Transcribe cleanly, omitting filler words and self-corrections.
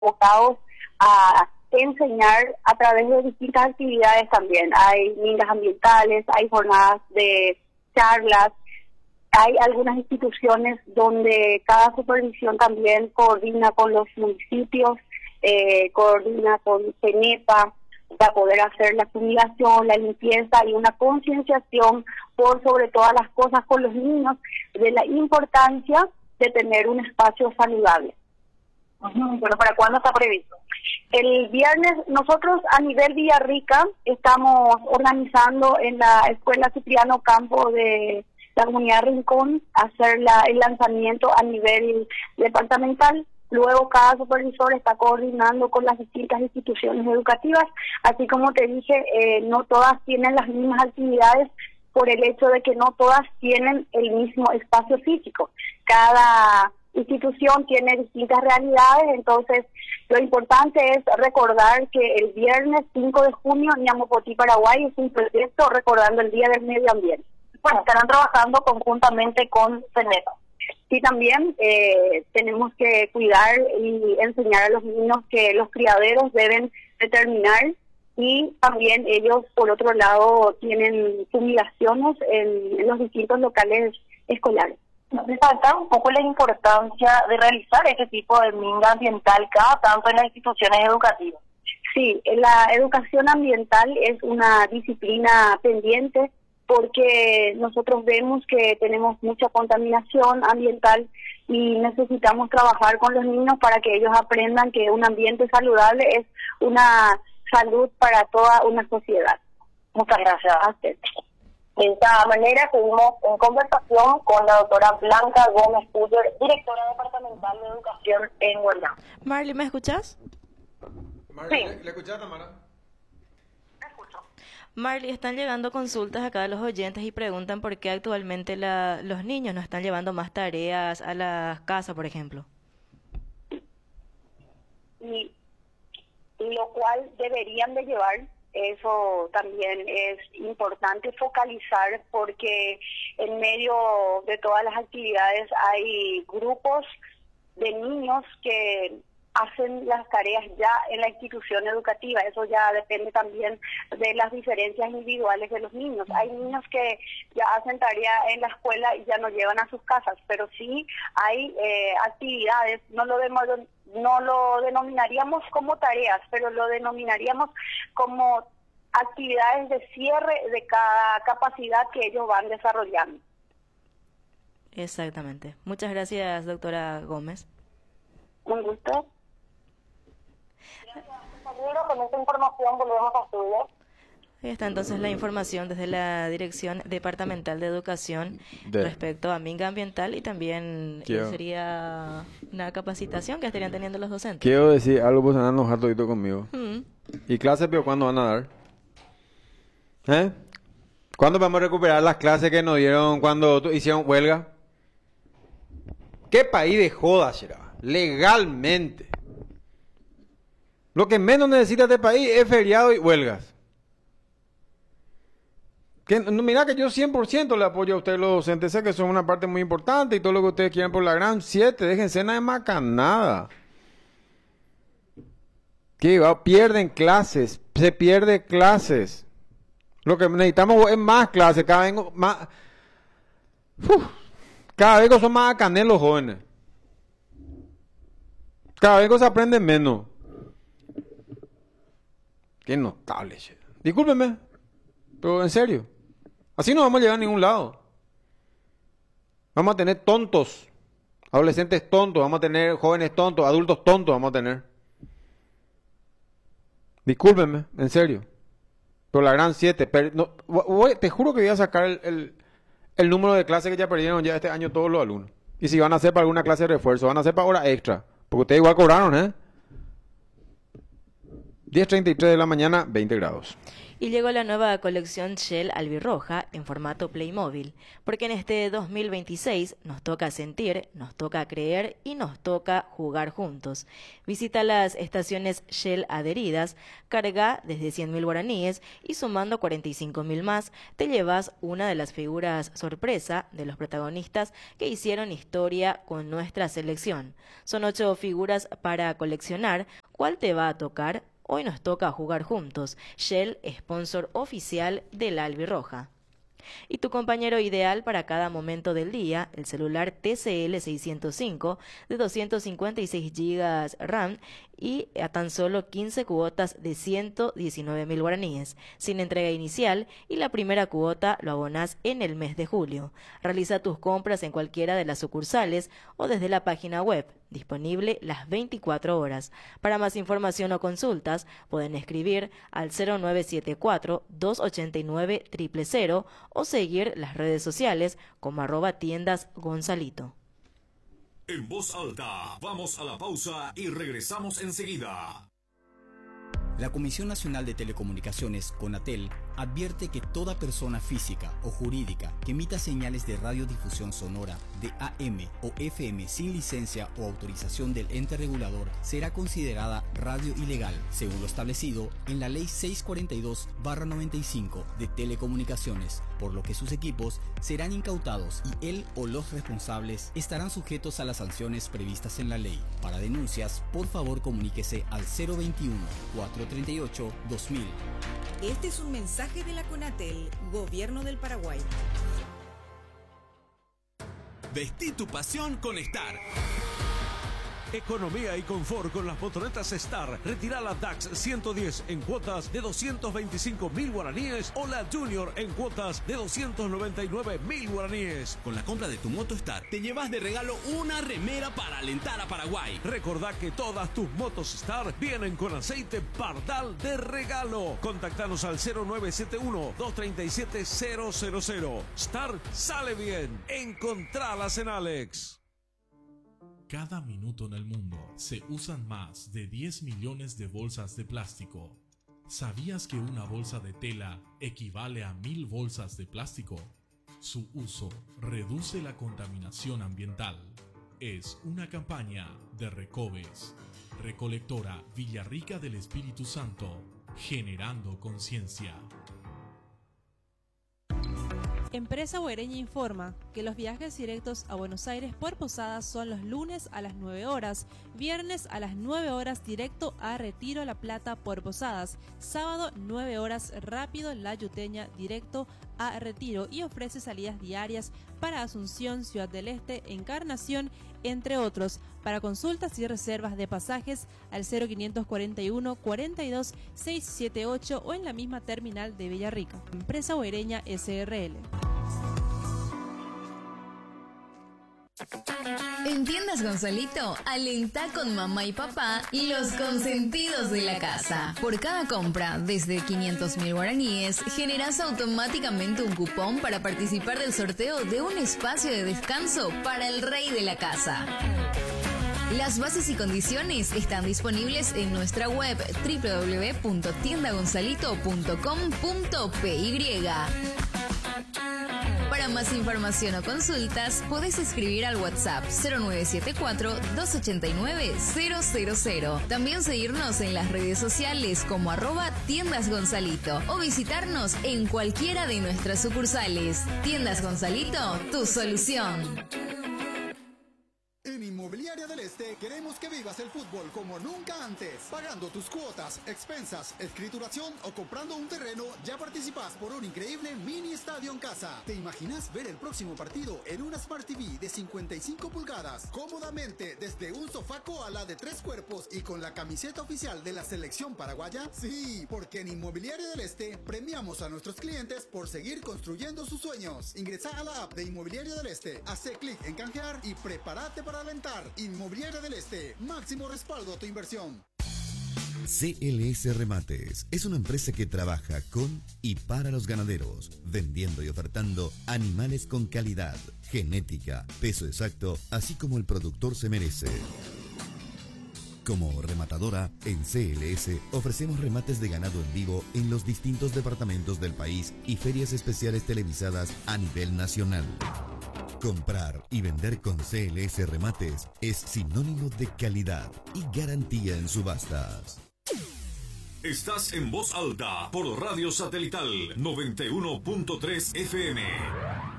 enfocados a enseñar a través de distintas actividades también. Hay mingas ambientales, hay jornadas de charlas, hay algunas instituciones donde cada supervisión también coordina con los municipios, coordina con CENEPA para poder hacer la fumigación, la limpieza y una concienciación por sobre todas las cosas con los niños de la importancia de tener un espacio saludable. Bueno, ¿para cuándo está previsto? El viernes nosotros a nivel Villarrica estamos organizando en la Escuela Cipriano Campo de la Comunidad Rincón hacer el lanzamiento a nivel departamental. Luego cada supervisor está coordinando con las distintas instituciones educativas, así como te dije, no todas tienen las mismas actividades por el hecho de que no todas tienen el mismo espacio físico. Cada institución tiene distintas realidades, entonces lo importante es recordar que el viernes 5 de junio Ñamopotí, Paraguay es un proyecto recordando el Día del Medio Ambiente. Bueno, estarán trabajando conjuntamente con CENEPA. Sí, también tenemos que cuidar y enseñar a los niños que los criaderos deben determinar, y también ellos, por otro lado, tienen fumigaciones en los distintos locales escolares. Me falta un poco la importancia de realizar este tipo de minga ambiental cada tanto en las instituciones educativas. Sí, la educación ambiental es una disciplina pendiente porque nosotros vemos que tenemos mucha contaminación ambiental y necesitamos trabajar con los niños para que ellos aprendan que un ambiente saludable es una salud para toda una sociedad. Muchas gracias a usted. De esta manera seguimos en conversación con la doctora Blanca Gómez Puller, directora departamental de educación en Huelva. Marley, ¿me escuchas? Marley, sí. ¿Le escuchás, Tamara? Me escucho. Marley, están llegando consultas acá de los oyentes y preguntan por qué actualmente los niños no están llevando más tareas a la casa, por ejemplo. Y lo cual deberían de llevar. Eso también es importante focalizar porque en medio de todas las actividades hay grupos de niños que hacen las tareas ya en la institución educativa. Eso ya depende también de las diferencias individuales de los niños. Hay niños que ya hacen tarea en la escuela y ya no llevan a sus casas, pero sí hay actividades, no lo denominaríamos como tareas, pero lo denominaríamos como actividades de cierre de cada capacidad que ellos van desarrollando. Exactamente. Muchas gracias, doctora Gómez. Un gusto. Con esta información volvemos a estudiar. Ahí está entonces la información desde la Dirección Departamental de Educación respecto a minga ambiental y también sería una capacitación que estarían teniendo los docentes. Quiero decir algo, pues andan enojar todito conmigo. ¿Y clases, pero cuándo van a dar? ¿Cuándo vamos a recuperar las clases que nos dieron cuando hicieron huelga? ¿Qué país de joda será? Legalmente. Lo que menos necesita este país es feriado y huelgas. Mira que yo 100% le apoyo a ustedes los docentes, sé que son una parte muy importante y todo lo que ustedes quieran por la gran 7, déjense nada de macanada. ¿Qué va? Pierden clases, se pierde clases. Lo que necesitamos es más clases, cada vez más. Cada vez son más acanes los jóvenes. Cada vez se aprenden menos. Qué notable, che. Discúlpenme, pero en serio. Así no vamos a llegar a ningún lado. Vamos a tener tontos, adolescentes tontos, vamos a tener jóvenes tontos, adultos tontos vamos a tener. Discúlpenme, en serio. Pero la gran 7, te juro que voy a sacar el número de clases que ya perdieron ya este año todos los alumnos. Y si van a hacer para alguna clase de refuerzo, van a hacer para hora extra. Porque ustedes igual cobraron, 10:33 de la mañana, 20 grados. Y llegó la nueva colección Shell albirroja en formato Playmobil, porque en este 2026 nos toca sentir, nos toca creer y nos toca jugar juntos. Visita las estaciones Shell adheridas, carga desde 100.000 guaraníes y sumando 45.000 más, te llevas una de las figuras sorpresa de los protagonistas que hicieron historia con nuestra selección. Son 8 figuras para coleccionar. ¿Cuál te va a tocar? Hoy nos toca jugar juntos. Shell, sponsor oficial de la albirroja. Y tu compañero ideal para cada momento del día, el celular TCL 605 de 256 GB RAM y a tan solo 15 cuotas de 119.000 guaraníes, sin entrega inicial, y la primera cuota lo abonás en el mes de julio. Realiza tus compras en cualquiera de las sucursales o desde la página web, disponible las 24 horas. Para más información o consultas, pueden escribir al 0974-289-000 o seguir las redes sociales como @tiendasgonzalito. En voz alta, vamos a la pausa y regresamos enseguida. La Comisión Nacional de Telecomunicaciones, CONATEL, advierte que toda persona física o jurídica que emita señales de radiodifusión sonora de AM o FM sin licencia o autorización del ente regulador será considerada radio ilegal, según lo establecido en la Ley 642/95 de Telecomunicaciones, por lo que sus equipos serán incautados y él o los responsables estarán sujetos a las sanciones previstas en la ley. Para denuncias, por favor comuníquese al 021-438-2000. Este es un mensaje de la CONATEL, Gobierno del Paraguay. Vestí tu pasión con Star. Economía y confort con las motonetas Star. Retira la DAX 110 en cuotas de 225.000 guaraníes o la Junior en cuotas de 299.000 guaraníes. Con la compra de tu moto Star, te llevas de regalo una remera para alentar a Paraguay. Recordá que todas tus motos Star vienen con aceite Pardal de regalo. Contactanos al 0971-237-000. Star sale bien. Encontralas en Alex. Cada minuto en el mundo se usan más de 10 millones de bolsas de plástico. ¿Sabías que una bolsa de tela equivale a 1000 bolsas de plástico? Su uso reduce la contaminación ambiental. Es una campaña de Recobes, Recolectora Villarrica del Espíritu Santo, generando conciencia. Empresa Boereña informa que los viajes directos a Buenos Aires por Posadas son los lunes a las 9 horas, viernes a las 9 horas directo a Retiro La Plata por Posadas, sábado 9 horas rápido La Yuteña directo a Retiro, y ofrece salidas diarias para Asunción, Ciudad del Este, Encarnación, entre otros. Para consultas y reservas de pasajes al 0541 42 678 o en la misma terminal de Villarrica. Empresa Boereña SRL. En Tiendas Gonzalito, alentá con mamá y papá y los consentidos de la casa. Por cada compra desde 500.000 guaraníes, generás automáticamente un cupón para participar del sorteo de un espacio de descanso para el rey de la casa. Las bases y condiciones están disponibles en nuestra web www.tiendagonzalito.com.py. Para más información o consultas, podés escribir al WhatsApp 0974-289-000. También seguirnos en las redes sociales como @tiendasgonzalito o visitarnos en cualquiera de nuestras sucursales. Tiendas Gonzalito, tu solución. En Inmobiliaria del Este queremos que vivas el fútbol como nunca antes. Pagando tus cuotas, expensas, escrituración o comprando un terreno, ya participas por un increíble mini estadio en casa. ¿Te imaginas ver el próximo partido en una Smart TV de 55 pulgadas, cómodamente desde un sofá koala de 3 cuerpos y con la camiseta oficial de la selección paraguaya? Sí, porque en Inmobiliaria del Este premiamos a nuestros clientes por seguir construyendo sus sueños. Ingresa a la app de Inmobiliaria del Este, hace clic en canjear y prepárate para alentar. Inmobiliaria del Este, máximo respaldo a tu inversión. CLS Remates es una empresa que trabaja con y para los ganaderos, vendiendo y ofertando animales con calidad, genética, peso exacto, así como el productor se merece. Como rematadora, en CLS ofrecemos remates de ganado en vivo en los distintos departamentos del país y ferias especiales televisadas a nivel nacional. Comprar y vender con CLS Remates es sinónimo de calidad y garantía en subastas. Estás en voz alta por Radio Satelital 91.3 FM.